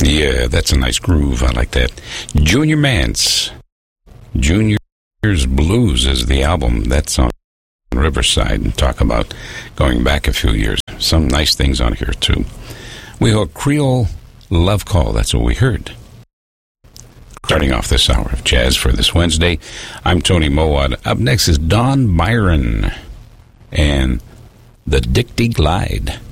Yeah, that's a nice groove. I like that. Junior Mance. Junior's Blues is the album. That's on Riverside. And talk about going back a few years. Some nice things on here, too. We heard Creole Love Call. That's what we heard. Starting off this hour of jazz for this Wednesday, I'm Tony Mowat. Up next is Don Byron and the Dicty Glide.